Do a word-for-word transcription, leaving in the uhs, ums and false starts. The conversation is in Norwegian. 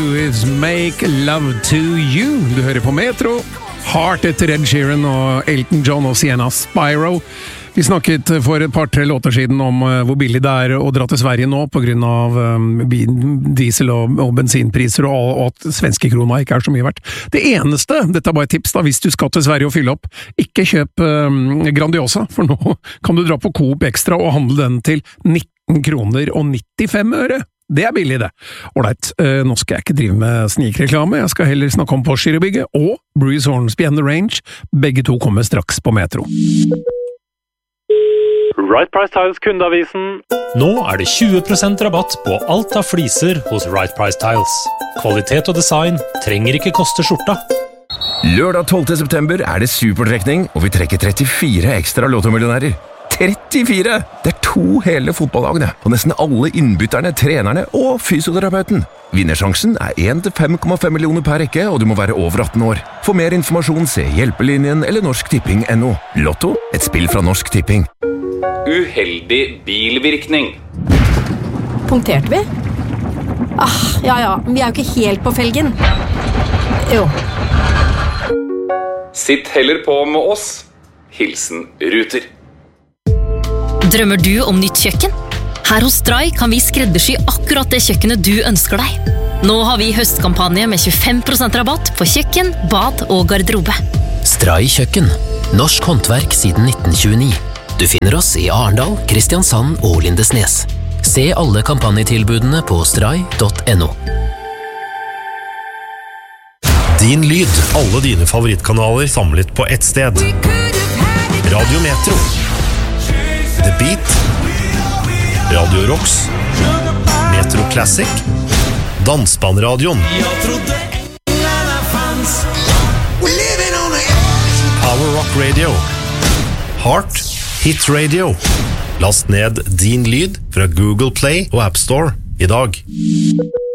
Is Make Love to You. Du hører på Metro. Heart etter Ed Sheeran og Elton John og Sienna Spyro. Vi snakket for et par-tre låter siden om hvor billig det er å dra til Sverige nå på grunn av diesel- og, og bensinpriser, og, og at svenske krona ikke er så mye verdt. Det eneste, dette er bare et tips da, hvis du skal til Sverige og fylle opp, ikke kjøp um, Grandiosa, for nå kan du dra på Coop Extra og handle den til nitten kroner og nittifem øre. Det er billig, det. Ålreit, uh, nå skal jeg ikke drive med snikreklame, jeg skal heller snakke om Porsche-bygget og Bruce Hornsby and the Range. Begge to kommer straks på Metro. Right Price Tiles kundeavisen. Nå er det tjue prosent rabatt på alt av fliser hos Right Price Tiles. Kvalitet og design trenger ikke koste skjorta. Lørdag tolvte september er det supertrekning, og vi trekker trettifire ekstra lottomillionærer. trettifire! Det er to hele fotballagene, og nesten alle innbytterne, trenerne og fysioterapeuten. Vinnersjansen er en til fem komma fem millioner per rekke, og du må være over atten år. For mer informasjon, se Hjelpelinjen eller Norsk Tipping punktum no. Lotto, et spill fra Norsk Tipping. Uheldig bilvirkning. Punkterte vi? Ah, ja ja, vi er jo ikke helt på felgen. Jo. Sitt heller på med oss. Hilsen Ruter. Drømmer du om nytt kjøkken? Her hos Stray kan vi skreddersy akkurat det kjøkkenet du ønsker deg. Nå har vi høstkampanje med tjuefem prosent rabatt på kjøkken, bad og garderobe. Stray kjøkken. Norsk håndverk siden nitten tjueni. Du finner oss i Arendal, Kristiansand og Lindesnes. Se alle kampanjetilbudene på stray punktum no. Din lyd. Alle dine favorittkanaler samlet på ett sted. Radio Metro. The Beat, Radio Rocks, Metro Classic, Dansbandradioen, Power Rock Radio, Heart, Hit Radio. Last ned Din Lyd fra Google Play og App Store i dag.